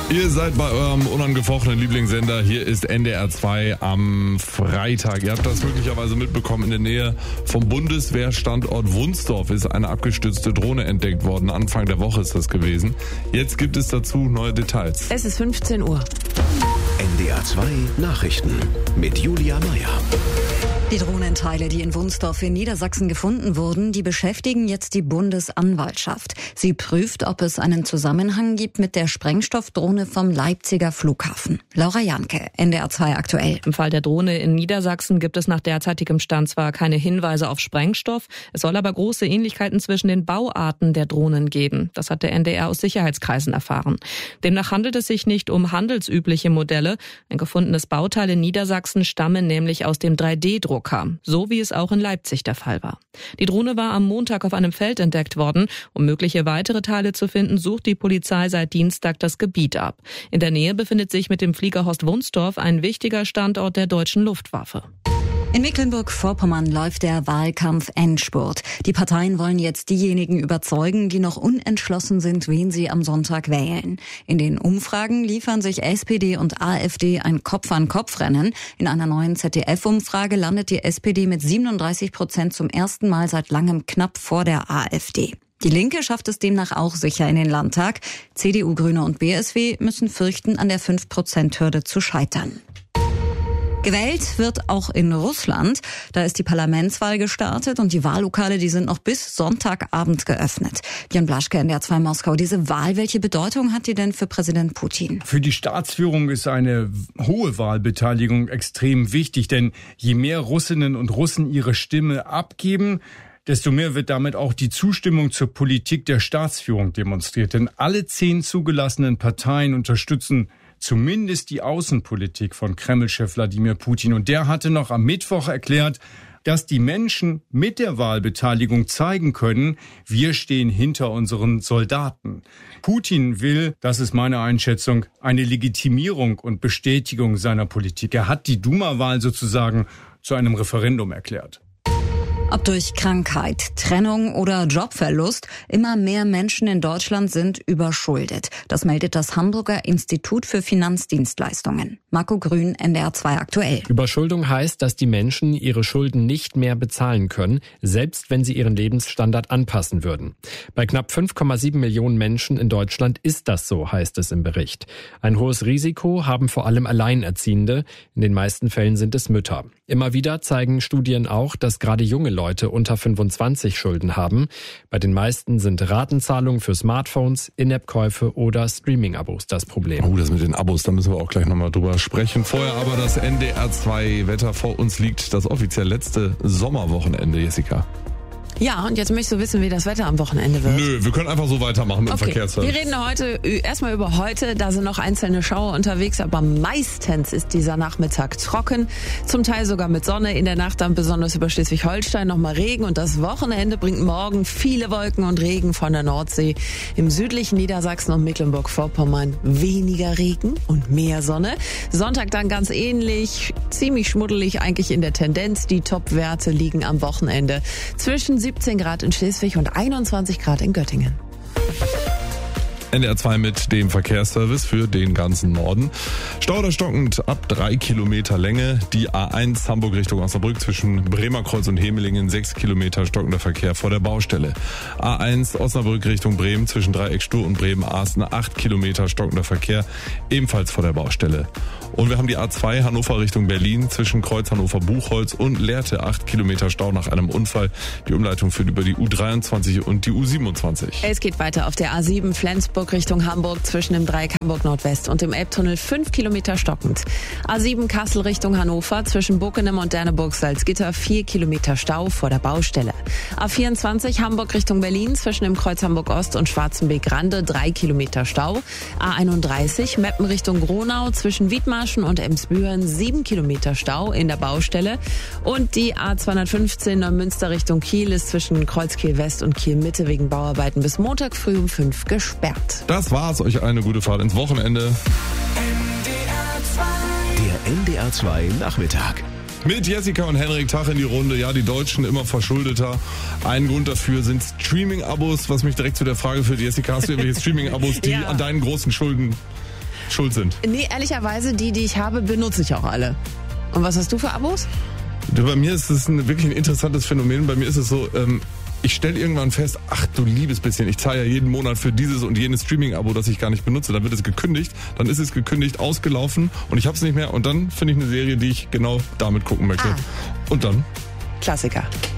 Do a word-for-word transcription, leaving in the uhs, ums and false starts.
Ihr seid bei eurem unangefochtenen Lieblingssender. Hier ist N D R zwei am Freitag. Ihr habt das möglicherweise mitbekommen. In der Nähe vom Bundeswehrstandort Wunsdorf ist eine abgestürzte Drohne entdeckt worden. Anfang der Woche ist das gewesen. Jetzt gibt es dazu neue Details. Es ist fünfzehn Uhr. N D R zwei Nachrichten mit Julia Meyer. Die Drohnenteile, die in Wunsdorf in Niedersachsen gefunden wurden, die beschäftigen jetzt die Bundesanwaltschaft. Sie prüft, ob es einen Zusammenhang gibt mit der Sprengstoffdrohne vom Leipziger Flughafen. Laura Janke, N D R zwei aktuell. Im Fall der Drohne in Niedersachsen gibt es nach derzeitigem Stand zwar keine Hinweise auf Sprengstoff, es soll aber große Ähnlichkeiten zwischen den Bauarten der Drohnen geben. Das hat der N D R aus Sicherheitskreisen erfahren. Demnach handelt es sich nicht um handelsübliche Modelle. Ein gefundenes Bauteil in Niedersachsen stamme nämlich aus dem drei D Druck. So wie es auch in Leipzig der Fall war. Die Drohne war am Montag auf einem Feld entdeckt worden. Um mögliche weitere Teile zu finden, sucht die Polizei seit Dienstag das Gebiet ab. In der Nähe befindet sich mit dem Fliegerhorst Wunsdorf ein wichtiger Standort der deutschen Luftwaffe. In Mecklenburg-Vorpommern läuft der Wahlkampf Endspurt. Die Parteien wollen jetzt diejenigen überzeugen, die noch unentschlossen sind, wen sie am Sonntag wählen. In den Umfragen liefern sich S P D und AfD ein Kopf-an-Kopf-Rennen. In einer neuen Z D F-Umfrage landet die S P D mit siebenunddreißig Prozent zum ersten Mal seit langem knapp vor der AfD. Die Linke schafft es demnach auch sicher in den Landtag. C D U, Grüne und B S W müssen fürchten, an der fünf Prozent Hürde zu scheitern. Gewählt wird auch in Russland. Da ist die Parlamentswahl gestartet und die Wahllokale, die sind noch bis Sonntagabend geöffnet. Björn Blaschke, N D R zwei Moskau. Diese Wahl, welche Bedeutung hat die denn für Präsident Putin? Für die Staatsführung ist eine hohe Wahlbeteiligung extrem wichtig, denn je mehr Russinnen und Russen ihre Stimme abgeben, desto mehr wird damit auch die Zustimmung zur Politik der Staatsführung demonstriert. Denn alle zehn zugelassenen Parteien unterstützen zumindest die Außenpolitik von Kreml-Chef Wladimir Putin. Und der hatte noch am Mittwoch erklärt, dass die Menschen mit der Wahlbeteiligung zeigen können, wir stehen hinter unseren Soldaten. Putin will, das ist meine Einschätzung, eine Legitimierung und Bestätigung seiner Politik. Er hat die Duma-Wahl sozusagen zu einem Referendum erklärt. Ob durch Krankheit, Trennung oder Jobverlust, immer mehr Menschen in Deutschland sind überschuldet. Das meldet das Hamburger Institut für Finanzdienstleistungen. Marco Grün, N D R zwei aktuell. Überschuldung heißt, dass die Menschen ihre Schulden nicht mehr bezahlen können, selbst wenn sie ihren Lebensstandard anpassen würden. Bei knapp fünf Komma sieben Millionen Menschen in Deutschland ist das so, heißt es im Bericht. Ein hohes Risiko haben vor allem Alleinerziehende. In den meisten Fällen sind es Mütter. Immer wieder zeigen Studien auch, dass gerade junge Leute unter fünfundzwanzig Schulden haben. Bei den meisten sind Ratenzahlungen für Smartphones, In-App-Käufe oder Streaming-Abos das Problem. Oh, das mit den Abos, da müssen wir auch gleich nochmal drüber sprechen. Vorher aber das N D R zwei Wetter. Vor uns liegt das offiziell letzte Sommerwochenende, Jessica. Ja, und jetzt möchtest du wissen, wie das Wetter am Wochenende wird. Nö, wir können einfach so weitermachen mit dem Okay, Verkehrsservice. wir reden heute erstmal über heute. Da sind noch einzelne Schauer unterwegs, aber meistens ist dieser Nachmittag trocken. Zum Teil sogar mit Sonne. In der Nacht dann besonders über Schleswig-Holstein nochmal Regen. Und das Wochenende bringt morgen viele Wolken und Regen von der Nordsee. Im südlichen Niedersachsen und Mecklenburg-Vorpommern weniger Regen und mehr Sonne. Sonntag dann ganz ähnlich, ziemlich schmuddelig eigentlich in der Tendenz. Die Top-Werte liegen am Wochenende zwischen siebzehn Grad in Schleswig und einundzwanzig Grad in Göttingen. N D R zwei mit dem Verkehrsservice für den ganzen Norden. Stau oder stockend ab drei Kilometer Länge. Die A eins Hamburg Richtung Osnabrück zwischen Bremerkreuz und Hemelingen sechs Kilometer stockender Verkehr vor der Baustelle. A eins Osnabrück Richtung Bremen zwischen Dreieck Stur und Bremen-Ahsten acht Kilometer stockender Verkehr ebenfalls vor der Baustelle. Und wir haben die A zwei Hannover Richtung Berlin zwischen Kreuz Hannover-Buchholz und Lehrte acht Kilometer Stau nach einem Unfall. Die Umleitung führt über die U dreiundzwanzig und die U siebenundzwanzig. Es geht weiter auf der A sieben Flensburg Richtung Hamburg zwischen dem Dreieck Hamburg Nordwest und dem Elbtunnel fünf Kilometer stockend. A sieben Kassel Richtung Hannover zwischen Bockenem und Derneburg-Salzgitter vier Kilometer Stau vor der Baustelle. A vierundzwanzig Hamburg Richtung Berlin zwischen dem Kreuz Hamburg Ost und Schwarzenbeek-Rande drei Kilometer Stau. A einunddreißig Meppen Richtung Gronau zwischen Wiedmarschen und Emsbüren sieben Kilometer Stau in der Baustelle. Und die A zweihundertfünfzehn Neumünster Richtung Kiel ist zwischen Kreuzkiel West und Kiel Mitte wegen Bauarbeiten bis Montag früh um fünf gesperrt. Das war's. Euch eine gute Fahrt ins Wochenende. Der N D R zwei Nachmittag. Mit Jessica und Henrik Tag in die Runde. Ja, die Deutschen immer verschuldeter. Ein Grund dafür sind Streaming-Abos, was mich direkt zu der Frage führt. Jessica, hast du irgendwelche Streaming-Abos, die Ja. an deinen großen Schulden schuld sind. Nee, ehrlicherweise, die, die ich habe, benutze ich auch alle. Und was hast du für Abos? Bei mir ist es ein, wirklich ein interessantes Phänomen. Bei mir ist es so, ähm, ich stelle irgendwann fest, ach du liebes bisschen, ich zahle ja jeden Monat für dieses und jenes Streaming-Abo, das ich gar nicht benutze. Dann wird es gekündigt, dann ist es gekündigt, ausgelaufen und ich habe es nicht mehr. Und dann finde ich eine Serie, die ich genau damit gucken möchte. Ah. Und dann? Klassiker.